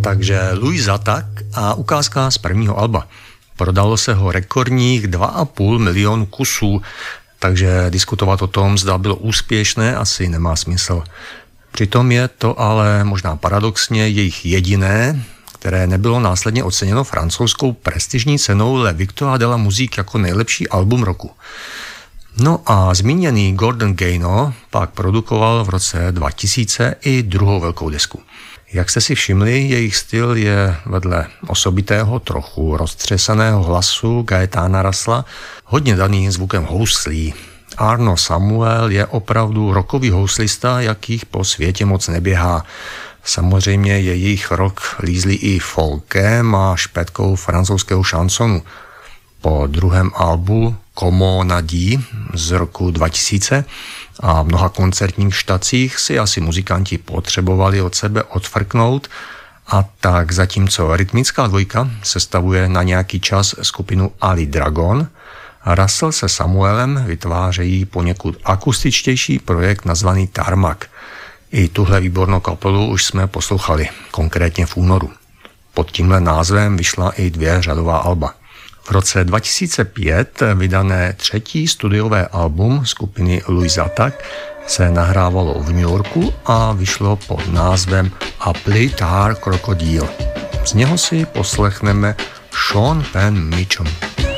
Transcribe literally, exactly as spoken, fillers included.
Takže Louis Attack a ukázka z prvního alba. Prodalo se ho rekordních dva a půl milionu kusů, takže diskutovat o tom, zda bylo úspěšné, asi nemá smysl. Přitom je to ale možná paradoxně jejich jediné, které nebylo následně oceněno francouzskou prestižní cenou Le Victoire de la Musique jako nejlepší album roku. No a zmíněný Gordon Gano pak produkoval v roce dva tisíce i druhou velkou desku. Jak jste si všimli, jejich styl je vedle osobitého, trochu roztřesaného hlasu Gaetana Russella hodně daný zvukem houslí. Arno Samuel je opravdu rockový houslista, jakých po světě moc neběhá. Samozřejmě je jejich rock lízlý i folkem a špetkou francouzského šansonu. Po druhém albu Como Nadí z roku dva tisíce a mnoha koncertních štacích si asi muzikanti potřebovali od sebe odfrknout, a tak zatímco rytmická dvojka sestavuje na nějaký čas skupinu Ali Dragon, Russell se Samuelem vytvářejí poněkud akustičtější projekt nazvaný Tarmac. I tuhle výbornou kapelu už jsme poslouchali, konkrétně v únoru. Pod tímhle názvem vyšla i dvě řadová alba. V roce dva tisíce pět vydané třetí studiové album skupiny Louis Attack se nahrávalo v New Yorku a vyšlo pod názvem A Plus Tard Crocodile. Z něho si poslechneme Sean Penn Mitchum.